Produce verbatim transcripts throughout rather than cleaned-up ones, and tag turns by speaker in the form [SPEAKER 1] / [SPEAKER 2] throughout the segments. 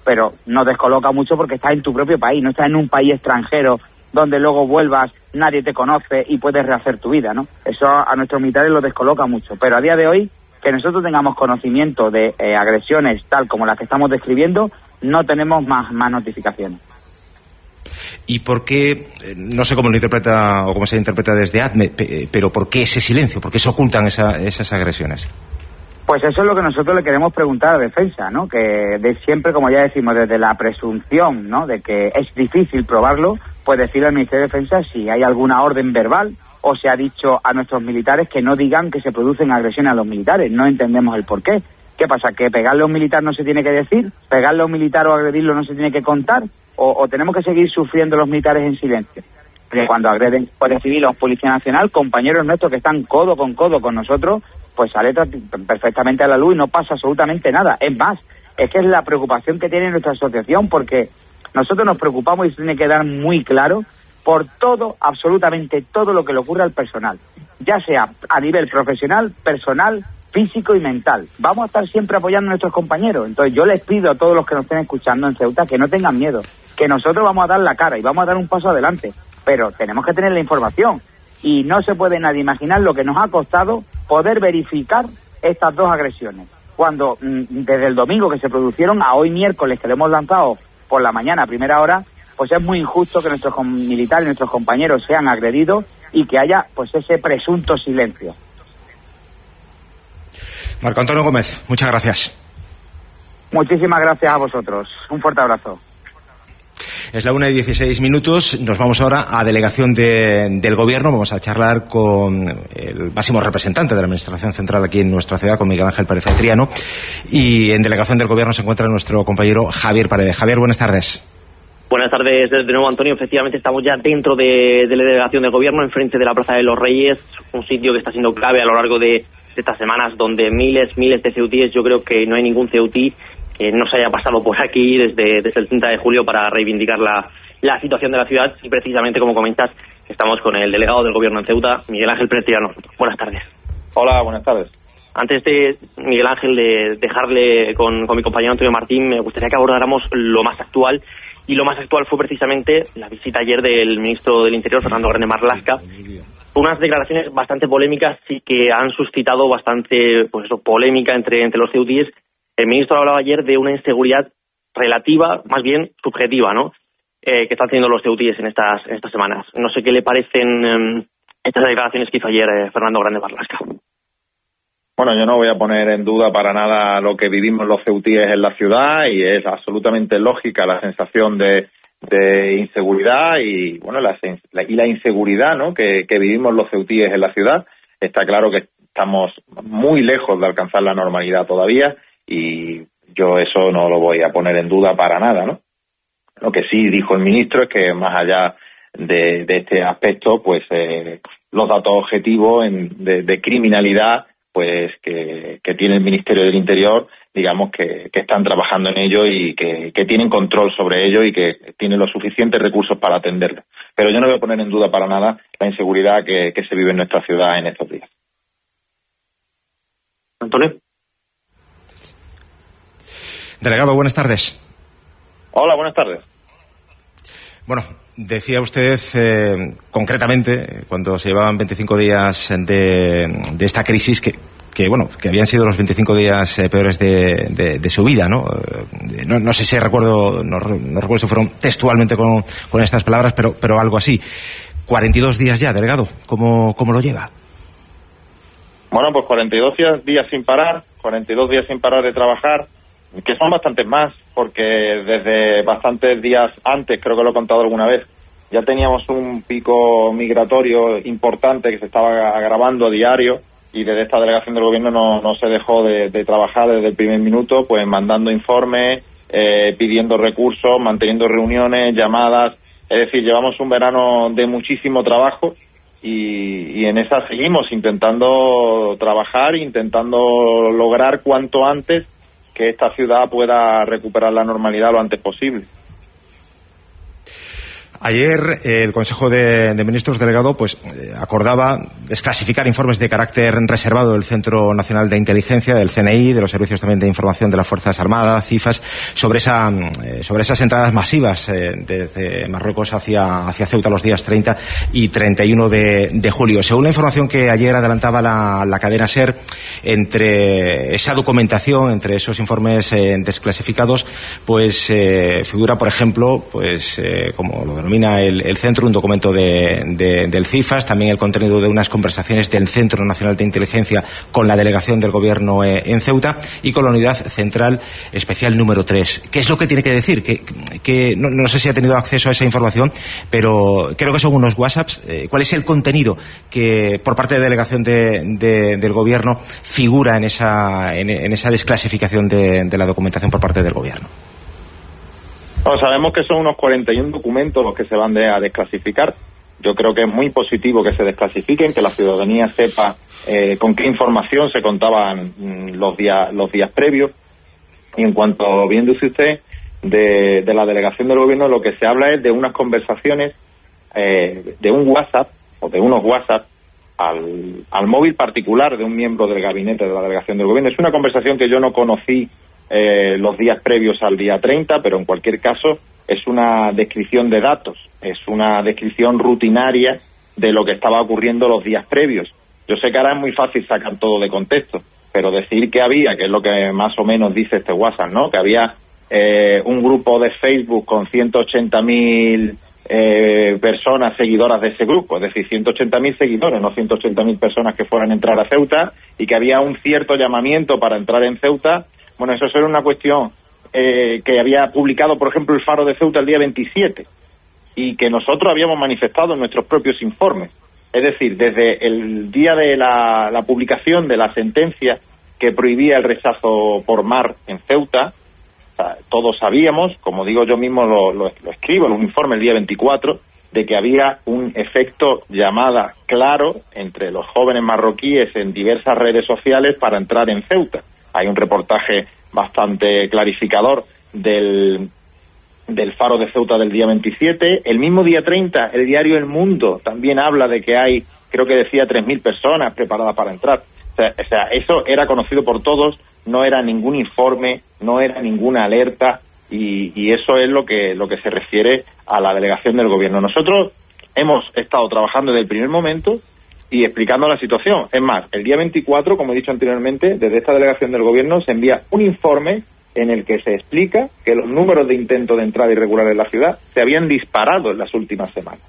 [SPEAKER 1] pero nos descoloca mucho porque estás en tu propio país, no estás en un país extranjero donde luego vuelvas, nadie te conoce y puedes rehacer tu vida, ¿no? Eso a nuestros militares los descoloca mucho, pero a día de hoy, que nosotros tengamos conocimiento de eh, agresiones tal como las que estamos describiendo, no tenemos más, más notificaciones.
[SPEAKER 2] ¿Y por qué, no sé cómo lo interpreta o cómo se interpreta desde A D M E, pero por qué ese silencio, por qué se ocultan esa, esas agresiones?
[SPEAKER 1] Pues eso es lo que nosotros le queremos preguntar a Defensa, ¿no? Que de siempre, como ya decimos, desde la presunción, ¿no?, de que es difícil probarlo, pues decirle al Ministerio de Defensa si hay alguna orden verbal o se ha dicho a nuestros militares que no digan que se producen agresiones a los militares. No entendemos el por qué. ¿Qué pasa? ¿Que pegarle a un militar no se tiene que decir? ¿Pegarle a un militar o agredirlo no se tiene que contar? ¿O, o tenemos que seguir sufriendo los militares en silencio? Porque cuando agreden Guardia Civil o Policía Nacional, compañeros nuestros que están codo con codo con nosotros, pues sale perfectamente a la luz y no pasa absolutamente nada. Es más, es que es la preocupación que tiene nuestra asociación, porque nosotros nos preocupamos, y se tiene que dar muy claro, por todo, absolutamente todo lo que le ocurre al personal, ya sea a nivel profesional, personal, físico y mental. Vamos a estar siempre apoyando a nuestros compañeros. Entonces yo les pido a todos los que nos estén escuchando en Ceuta que no tengan miedo, que nosotros vamos a dar la cara y vamos a dar un paso adelante, pero tenemos que tener la información. Y no se puede nadie imaginar lo que nos ha costado poder verificar estas dos agresiones. Cuando mmm, desde el domingo que se produjeron a hoy miércoles, que lo hemos lanzado por la mañana a primera hora, pues es muy injusto que nuestros militares, nuestros compañeros sean agredidos y que haya pues ese presunto silencio.
[SPEAKER 2] Marco Antonio Gómez, muchas gracias.
[SPEAKER 1] Muchísimas gracias a vosotros. Un fuerte abrazo.
[SPEAKER 2] Es la una y dieciséis minutos. Nos vamos ahora a delegación de, del Gobierno. Vamos a charlar con el máximo representante de la Administración Central aquí en nuestra ciudad, con Miguel Ángel Pérez Cetriano. Y en delegación del Gobierno se encuentra nuestro compañero Javier Paredes. Javier, buenas tardes.
[SPEAKER 3] Buenas tardes de nuevo, Antonio. Efectivamente estamos ya dentro de, de la delegación del Gobierno, enfrente de la Plaza de los Reyes, un sitio que está siendo clave a lo largo de, de estas semanas, donde miles, miles de ceutíes, yo creo que no hay ningún ceutí que no se haya pasado por aquí desde, desde el treinta de julio para reivindicar la, la situación de la ciudad. Y precisamente, como comentas, estamos con el delegado del Gobierno en Ceuta, Miguel Ángel Pérez Cetriano. Buenas tardes.
[SPEAKER 4] Hola, buenas tardes.
[SPEAKER 3] Antes de, Miguel Ángel, de dejarle con, con mi compañero Antonio Martín, me gustaría que abordáramos lo más actual. Y lo más actual fue precisamente la visita ayer del ministro del Interior, Fernando Grande Marlaska. Unas declaraciones bastante polémicas y que han suscitado bastante pues eso, polémica entre, entre los ceutíes. El ministro hablaba ayer de una inseguridad relativa, más bien subjetiva, ¿no? Eh, que están teniendo los ceutíes en estas, en estas semanas. No sé qué le parecen eh, estas declaraciones que hizo ayer eh, Fernando Grande Marlaska.
[SPEAKER 4] Bueno, yo no voy a poner en duda para nada lo que vivimos los ceutíes en la ciudad, y es absolutamente lógica la sensación de, de inseguridad y bueno la, la, y la inseguridad, ¿no?, que, que vivimos los ceutíes en la ciudad. Está claro que estamos muy lejos de alcanzar la normalidad todavía, y yo eso no lo voy a poner en duda para nada, ¿no? Lo que sí dijo el ministro es que más allá de, de este aspecto, pues eh, los datos objetivos en, de, de criminalidad pues que, que tiene el Ministerio del Interior, digamos que, que están trabajando en ello y que, que tienen control sobre ello y que tienen los suficientes recursos para atenderlo. Pero yo no voy a poner en duda para nada la inseguridad que, que se vive en nuestra ciudad en estos días.
[SPEAKER 3] Antonio.
[SPEAKER 2] Delegado, buenas tardes.
[SPEAKER 4] Hola, buenas tardes.
[SPEAKER 2] Bueno, decía usted eh, concretamente, cuando se llevaban veinticinco días de, de esta crisis, que, que bueno, que habían sido los veinticinco días eh, peores de, de, de su vida, ¿no? Eh, no, no sé si recuerdo, no, no recuerdo si fueron textualmente con, con estas palabras, pero, pero algo así. cuarenta y dos días ya, delegado, ¿cómo, cómo lo lleva?
[SPEAKER 4] Bueno, pues cuarenta y dos días sin parar, cuarenta y dos días sin parar de trabajar, que son bastantes más, porque desde bastantes días antes, creo que lo he contado alguna vez, ya teníamos un pico migratorio importante que se estaba agravando a diario, y desde esta delegación del Gobierno no, no se dejó de, de trabajar desde el primer minuto, pues mandando informes, eh, pidiendo recursos, manteniendo reuniones, llamadas. Es decir, llevamos un verano de muchísimo trabajo y, y en esa seguimos intentando trabajar, intentando lograr cuanto antes que esta ciudad pueda recuperar la normalidad lo antes posible.
[SPEAKER 2] Ayer eh, el Consejo de, de Ministros delegado pues eh, acordaba desclasificar informes de carácter reservado del Centro Nacional de Inteligencia, del C N I, de los servicios también de información de las Fuerzas Armadas, CIFAS, sobre esa eh, sobre esas entradas masivas eh, desde Marruecos hacia hacia Ceuta los días treinta y treinta y uno de, de julio. Según la información que ayer adelantaba la, la cadena SER, entre esa documentación, entre esos informes eh, desclasificados, pues eh, figura, por ejemplo, pues eh, como lo denomina El, el centro, un documento de, de, del CIFAS, también el contenido de unas conversaciones del Centro Nacional de Inteligencia con la delegación del Gobierno eh, en Ceuta y con la Unidad Central Especial número tres. ¿Qué es lo que tiene que decir? Que, que no, no sé si ha tenido acceso a esa información, pero creo que son unos WhatsApps. Eh, ¿Cuál es el contenido que por parte de delegación de, de, del Gobierno figura en esa, en, en esa desclasificación de, de la documentación por parte del Gobierno?
[SPEAKER 4] Bueno, sabemos que son unos cuarenta y uno documentos los que se van de, a desclasificar. Yo creo que es muy positivo que se desclasifiquen, que la ciudadanía sepa eh, con qué información se contaban mm, los días los días previos. Y en cuanto bien dice usted, de, de la delegación del Gobierno, lo que se habla es de unas conversaciones, eh, de un WhatsApp, o de unos WhatsApp, al, al móvil particular de un miembro del gabinete de la delegación del Gobierno. Es una conversación que yo no conocí Eh, los días previos al día treinta, pero en cualquier caso es una descripción de datos, es una descripción rutinaria de lo que estaba ocurriendo los días previos. Yo sé que ahora es muy fácil sacar todo de contexto, pero decir que había, que es lo que más o menos dice este WhatsApp, ¿no? Que había eh, un grupo de Facebook con ciento ochenta mil eh, personas seguidoras de ese grupo, es decir, ciento ochenta mil seguidores, no ciento ochenta mil personas que fueran a entrar a Ceuta, y que había un cierto llamamiento para entrar en Ceuta. Bueno, eso era una cuestión eh, que había publicado, por ejemplo, el Faro de Ceuta el día veintisiete y que nosotros habíamos manifestado en nuestros propios informes. Es decir, desde el día de la, la publicación de la sentencia que prohibía el rechazo por mar en Ceuta, o sea, todos sabíamos, como digo yo mismo lo, lo, lo escribo en un informe el día veinticuatro, de que había un efecto llamada claro entre los jóvenes marroquíes en diversas redes sociales para entrar en Ceuta. Hay un reportaje bastante clarificador del, del Faro de Ceuta del día veintisiete. El mismo día treinta, el diario El Mundo también habla de que hay, creo que decía, tres mil personas preparadas para entrar. O sea, o sea, eso era conocido por todos, no era ningún informe, no era ninguna alerta, y, y eso es lo que, lo que se refiere a la delegación del Gobierno. Nosotros hemos estado trabajando desde el primer momento y explicando la situación. Es más, el día veinticuatro, como he dicho anteriormente, desde esta delegación del Gobierno se envía un informe en el que se explica que los números de intento de entrada irregular en la ciudad se habían disparado en las últimas semanas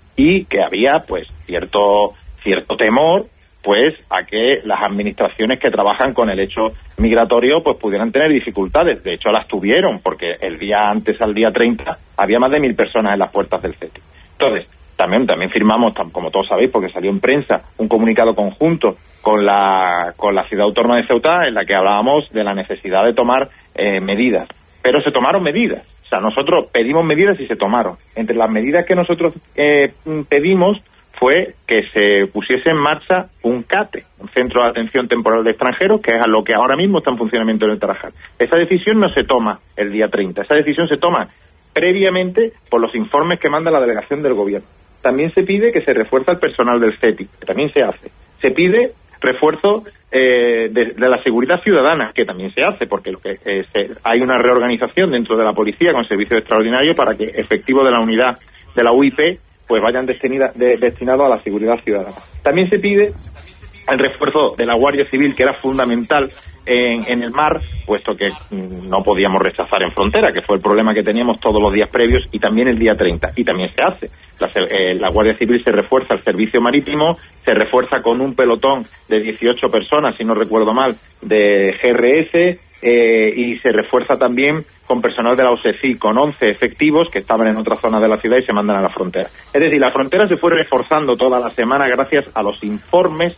[SPEAKER 4] y que había, pues, cierto cierto temor, pues, a que las administraciones que trabajan con el hecho migratorio, pues, pudieran tener dificultades. De hecho, las tuvieron, porque el día antes, al día treinta, había más de mil personas en las puertas del C E T I. Entonces, También, también firmamos, como todos sabéis, porque salió en prensa, un comunicado conjunto con la, con la ciudad autónoma de Ceuta, en la que hablábamos de la necesidad de tomar eh, medidas. Pero se tomaron medidas. O sea, nosotros pedimos medidas y se tomaron. Entre las medidas que nosotros eh, pedimos fue que se pusiese en marcha un CATE, un Centro de Atención Temporal de Extranjeros, que es a lo que ahora mismo está en funcionamiento en el Tarajal. Esa decisión no se toma el día treinta, esa decisión se toma previamente por los informes que manda la delegación del Gobierno. También se pide que se refuerce el personal del C E T I, que también se hace. Se pide refuerzo eh, de, de la seguridad ciudadana, que también se hace, porque lo que eh, se, hay una reorganización dentro de la policía con servicios extraordinarios para que efectivos de la unidad de la U I P pues vayan destinida, de, destinados a la seguridad ciudadana. También se pide el refuerzo de la Guardia Civil, que era fundamental en, en el mar, puesto que mm, no podíamos rechazar en frontera, que fue el problema que teníamos todos los días previos, y también el día treinta, y también se hace. La, eh, la Guardia Civil se refuerza el servicio marítimo, se refuerza con un pelotón de dieciocho personas, si no recuerdo mal, de G R S, eh, y se refuerza también con personal de la O S E C I, con once efectivos que estaban en otra zona de la ciudad y se mandan a la frontera. Es decir, la frontera se fue reforzando toda la semana gracias a los informes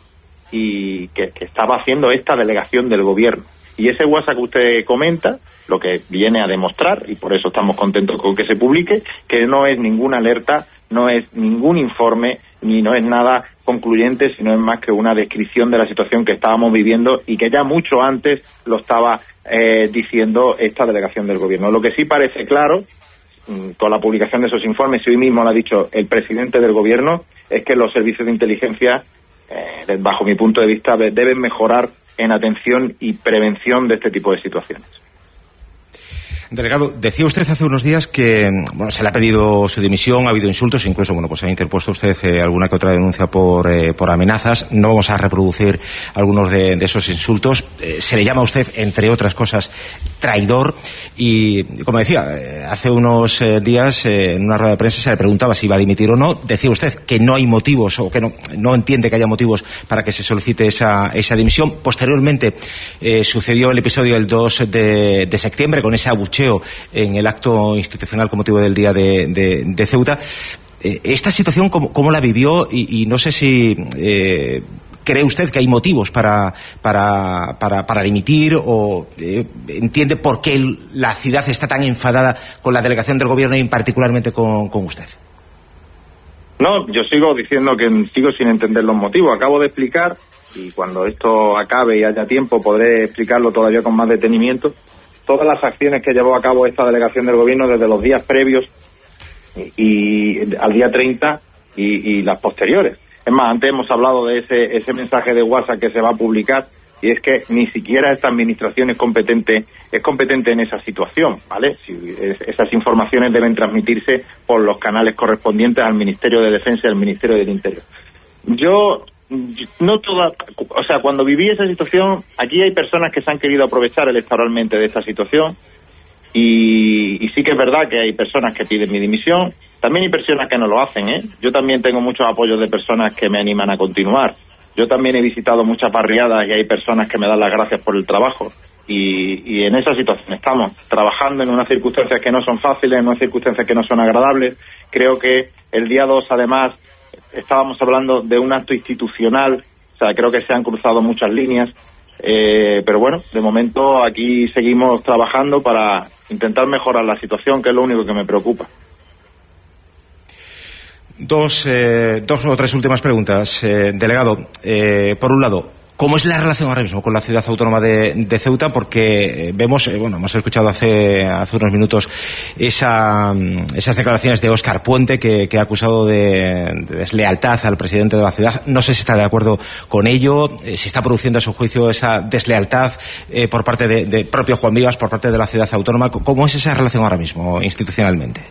[SPEAKER 4] y que, que estaba haciendo esta delegación del Gobierno. Y ese WhatsApp que usted comenta, lo que viene a demostrar, y por eso estamos contentos con que se publique, que no es ninguna alerta, no es ningún informe, ni no es nada concluyente, sino es más que una descripción de la situación que estábamos viviendo y que ya mucho antes lo estaba eh, diciendo esta delegación del Gobierno. Lo que sí parece claro, con la publicación de esos informes, y hoy mismo lo ha dicho el presidente del gobierno, es que los servicios de inteligencia, eh, bajo mi punto de vista, deben mejorar en atención y prevención de este tipo de situaciones.
[SPEAKER 2] Delegado, decía usted hace unos días que bueno, se le ha pedido su dimisión, ha habido insultos, incluso bueno, pues ha interpuesto usted eh, alguna que otra denuncia por, eh, por amenazas. No vamos a reproducir algunos de, de esos insultos. Eh, se le llama a usted, entre otras cosas, traidor. Y, como decía, eh, hace unos eh, días eh, en una rueda de prensa se le preguntaba si iba a dimitir o no. Decía usted que no hay motivos o que no, no entiende que haya motivos para que se solicite esa, esa dimisión. Posteriormente eh, sucedió el episodio el dos de, de septiembre con ese abucheo en el acto institucional con motivo del Día de, de, de Ceuta. Eh, esta situación, ¿cómo, cómo la vivió? Y, y no sé si eh, cree usted que hay motivos para, para, para, para dimitir o eh, entiende por qué el, la ciudad está tan enfadada con la delegación del gobierno y particularmente con, con usted.
[SPEAKER 4] No, yo sigo diciendo que sigo sin entender los motivos. Acabo de explicar, y cuando esto acabe y haya tiempo podré explicarlo todavía con más detenimiento, todas las acciones que llevó a cabo esta delegación del gobierno desde los días previos y, y al día treinta y, y las posteriores. Es más, antes hemos hablado de ese, ese mensaje de WhatsApp que se va a publicar, y es que ni siquiera esta administración es competente, es competente en esa situación, ¿vale? Si, es, esas informaciones deben transmitirse por los canales correspondientes al Ministerio de Defensa y al Ministerio del Interior. Yo no toda, o sea, cuando viví esa situación, aquí hay personas que se han querido aprovechar electoralmente de esta situación, y, y sí que es verdad que hay personas que piden mi dimisión, también hay personas que no lo hacen, ¿eh? Yo también tengo muchos apoyos de personas que me animan a continuar. Yo también he visitado muchas barriadas y hay personas que me dan las gracias por el trabajo, y, y en esa situación estamos, trabajando en unas circunstancias que no son fáciles, en unas circunstancias que no son agradables. Creo que el día dos, además, estábamos hablando de un acto institucional, o sea, creo que se han cruzado muchas líneas, eh, pero bueno, de momento aquí seguimos trabajando para intentar mejorar la situación, que es lo único que me preocupa.
[SPEAKER 2] Dos, eh, dos o tres últimas preguntas, eh, delegado. Eh, por un lado, ¿cómo es la relación ahora mismo con la ciudad autónoma de, de Ceuta? Porque eh, vemos, eh, bueno, hemos escuchado hace, hace unos minutos esa, esas declaraciones de Óscar Puente que, que ha acusado de, de deslealtad al presidente de la ciudad. No sé si está de acuerdo con ello, eh, si está produciendo a su juicio esa deslealtad eh, por parte de, de propio Juan Vivas, por parte de la ciudad autónoma. ¿Cómo es esa relación ahora mismo institucionalmente?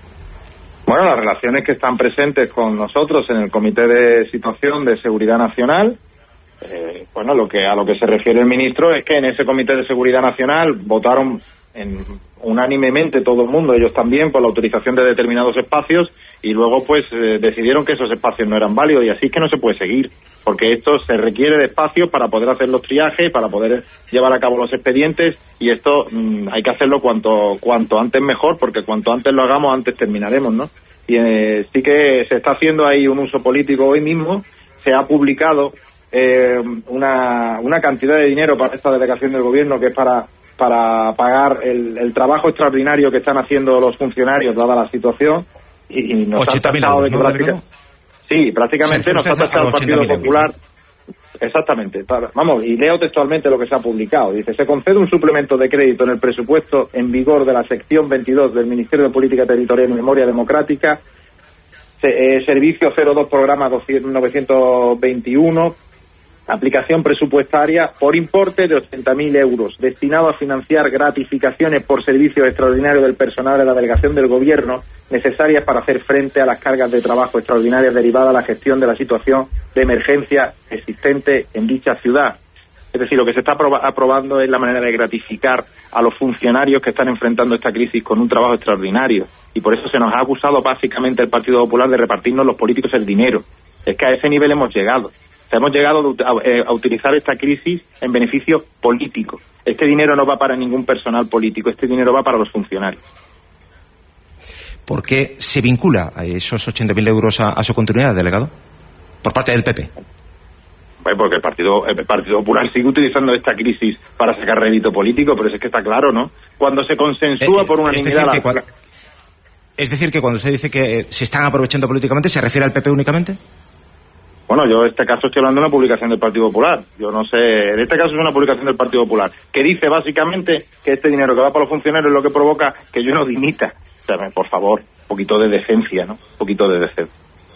[SPEAKER 4] Bueno, las relaciones que están presentes con nosotros en el Comité de Situación de Seguridad Nacional, eh, bueno, lo que a lo que se refiere el ministro es que en ese Comité de Seguridad Nacional votaron en, unánimemente todo el mundo, ellos también, por la autorización de determinados espacios, y luego pues eh, decidieron que esos espacios no eran válidos, y así es que no se puede seguir, porque esto se requiere de espacios para poder hacer los triajes, para poder llevar a cabo los expedientes, y esto mmm, hay que hacerlo cuanto cuanto antes mejor, porque cuanto antes lo hagamos, antes terminaremos, ¿no? Y eh, sí que se está haciendo ahí un uso político. Hoy mismo se ha publicado eh, una, una cantidad de dinero para esta delegación del gobierno, que es para para pagar el, el trabajo extraordinario que están haciendo los funcionarios dada la situación, y, y nos han tratado de que práctica, sí, prácticamente nos ha tratado el Partido Popular. Exactamente, para, vamos, y leo textualmente lo que se ha publicado. Dice: se concede un suplemento de crédito en el presupuesto en vigor de la sección veintidós del Ministerio de Política Territorial y Memoria Democrática, se, eh, servicio cero dos, programa novecientos veintiuno, aplicación presupuestaria por importe de ochenta mil euros, destinado a financiar gratificaciones por servicios extraordinarios del personal de la delegación del gobierno necesarias para hacer frente a las cargas de trabajo extraordinarias derivadas de la gestión de la situación de emergencia existente en dicha ciudad. Es decir, lo que se está aprobando es la manera de gratificar a los funcionarios que están enfrentando esta crisis con un trabajo extraordinario, y por eso se nos ha acusado básicamente el Partido Popular de repartirnos los políticos el dinero. Es que a ese nivel hemos llegado. O sea, hemos llegado a, a utilizar esta crisis en beneficio político. Este dinero no va para ningún personal político, este dinero va para los funcionarios.
[SPEAKER 2] ¿Por qué se vincula a esos ochenta mil euros a, a su continuidad, delegado? Por parte del P P.
[SPEAKER 4] Bueno, porque el Partido, el Partido Popular sigue utilizando esta crisis para sacar rédito político, pero es que está claro, ¿no? Cuando se consensúa eh, por unanimidad...
[SPEAKER 2] Es, la... es decir, que cuando se dice que se están aprovechando políticamente, ¿se refiere al P P únicamente?
[SPEAKER 4] Bueno, yo en este caso estoy hablando de una publicación del Partido Popular. Yo no sé, en este caso es una publicación del Partido Popular, que dice básicamente que este dinero que va para los funcionarios es lo que provoca que yo no dimita. sea, por favor, un poquito de decencia, ¿no? Un poquito de decencia.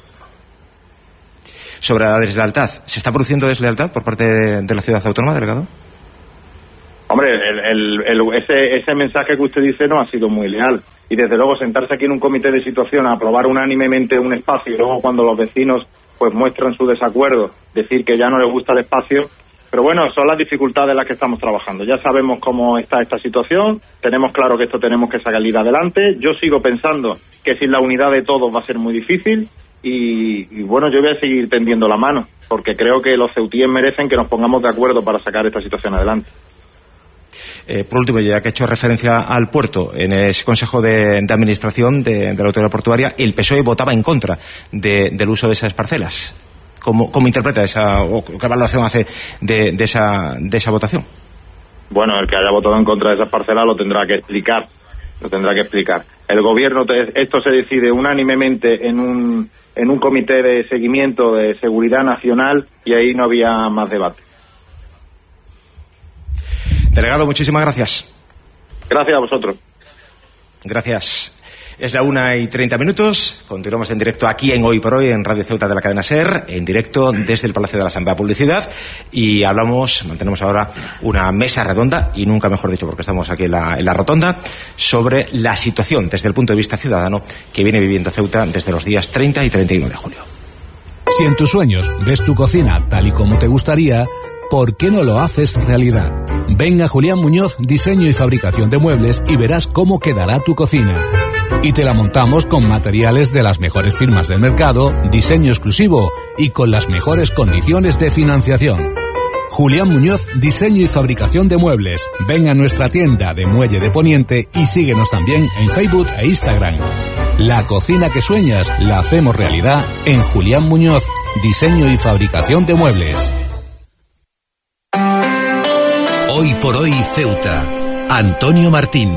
[SPEAKER 2] Sobre la deslealtad, ¿se está produciendo deslealtad por parte de, de la ciudad autónoma, delegado?
[SPEAKER 4] Hombre, el, el, el, ese, ese mensaje que usted dice no ha sido muy leal. Y desde luego sentarse aquí en un comité de situación a aprobar unánimemente un espacio y luego cuando los vecinos pues muestran su desacuerdo, decir que ya no les gusta el espacio. Pero bueno, son las dificultades en las que estamos trabajando. Ya sabemos cómo está esta situación, tenemos claro que esto tenemos que salir adelante. Yo sigo pensando que sin la unidad de todos va a ser muy difícil. Y, y bueno, yo voy a seguir tendiendo la mano, porque creo que los ceutíes merecen que nos pongamos de acuerdo para sacar esta situación adelante.
[SPEAKER 2] Eh, por último, ya que he hecho referencia al puerto, en ese Consejo de, de Administración de, de la Autoridad Portuaria, el P S O E votaba en contra de, del uso de esas parcelas. ¿Cómo, cómo interpreta esa, o qué valoración hace de, de, esa, de esa votación?
[SPEAKER 4] Bueno, el que haya votado en contra de esas parcelas lo tendrá que explicar, lo tendrá que explicar. El gobierno, esto se decide unánimemente en un en un comité de seguimiento de seguridad nacional y ahí no había más debate.
[SPEAKER 2] Delegado, muchísimas gracias.
[SPEAKER 4] Gracias a vosotros.
[SPEAKER 2] Gracias. Es la una y treinta minutos. Continuamos en directo aquí en Hoy por Hoy, en Radio Ceuta de la cadena SER, en directo desde el Palacio de la Asamblea Publicidad. Y hablamos, mantenemos ahora una mesa redonda, y nunca mejor dicho porque estamos aquí en la, en la rotonda, sobre la situación desde el punto de vista ciudadano que viene viviendo Ceuta desde los días treinta y treinta y uno de julio.
[SPEAKER 5] Si en tus sueños ves tu cocina tal y como te gustaría, ¿por qué no lo haces realidad? Ven a Julián Muñoz Diseño y Fabricación de Muebles y verás cómo quedará tu cocina. Y te la montamos con materiales de las mejores firmas del mercado, diseño exclusivo y con las mejores condiciones de financiación. Julián Muñoz Diseño y Fabricación de Muebles. Ven a nuestra tienda de Muelle de Poniente y síguenos también en Facebook e Instagram. La cocina que sueñas la hacemos realidad en Julián Muñoz Diseño y Fabricación de Muebles.
[SPEAKER 6] Hoy por Hoy Ceuta. Antonio Martín.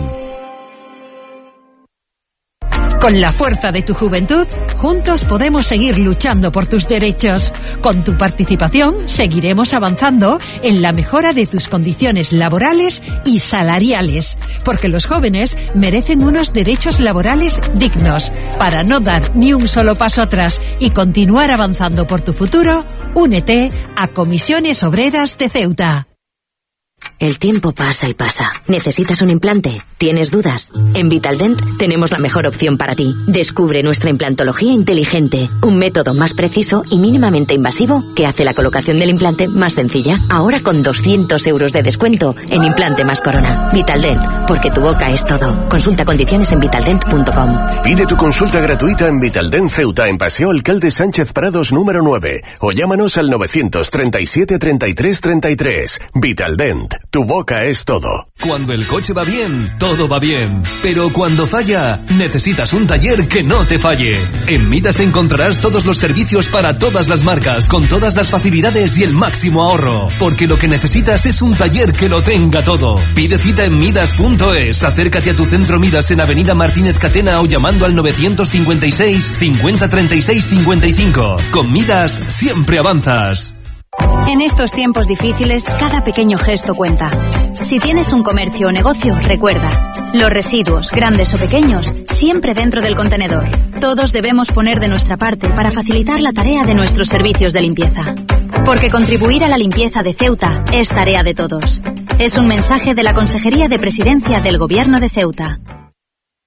[SPEAKER 7] Con la fuerza de tu juventud, juntos podemos seguir luchando por tus derechos. Con tu participación, seguiremos avanzando en la mejora de tus condiciones laborales y salariales. Porque los jóvenes merecen unos derechos laborales dignos. Para no dar ni un solo paso atrás y continuar avanzando por tu futuro, únete a Comisiones Obreras de Ceuta.
[SPEAKER 8] El tiempo pasa y pasa. ¿Necesitas un implante? ¿Tienes dudas? En Vitaldent tenemos la mejor opción para ti. Descubre nuestra implantología inteligente, un método más preciso y mínimamente invasivo que hace la colocación del implante más sencilla. Ahora con doscientos euros de descuento en implante más corona. Vitaldent, porque tu boca es todo. Consulta condiciones en vitaldent punto com.
[SPEAKER 6] Pide tu consulta gratuita en Vitaldent Ceuta, en Paseo Alcalde Sánchez Prados número nueve, o llámanos al novecientos treinta y siete treinta y tres treinta y tres. Vitaldent, tu boca es todo.
[SPEAKER 9] Cuando el coche va bien, todo va bien. Pero cuando falla, necesitas un taller que no te falle. En Midas encontrarás todos los servicios para todas las marcas, con todas las facilidades y el máximo ahorro. Porque lo que necesitas es un taller que lo tenga todo. Pide cita en midas punto es. Acércate a tu centro Midas en Avenida Martínez Catena o llamando al novecientos cincuenta y seis cincuenta treinta y seis cincuenta y cinco. Con Midas siempre avanzas.
[SPEAKER 10] En estos tiempos difíciles, cada pequeño gesto cuenta. Si tienes un comercio o negocio, recuerda, los residuos, grandes o pequeños, siempre dentro del contenedor. Todos debemos poner de nuestra parte para facilitar la tarea de nuestros servicios de limpieza. Porque contribuir a la limpieza de Ceuta es tarea de todos. Es un mensaje de la Consejería de Presidencia del Gobierno de Ceuta.